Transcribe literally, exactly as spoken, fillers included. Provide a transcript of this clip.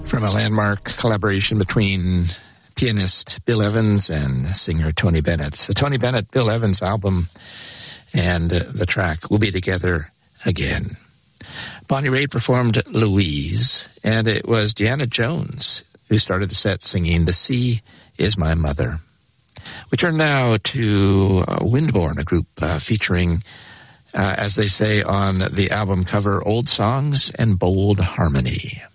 from a landmark collaboration between pianist Bill Evans and singer Tony Bennett. It's a Tony Bennett, Bill Evans album, and uh, the track We'll Be Together Again. Bonnie Raitt performed Louise, and it was Deanna Jones who started the set singing The Sea Is My Mother. We turn now to uh, Windborne, a group uh, featuring, uh, as they say on the album cover, old songs and bold harmony.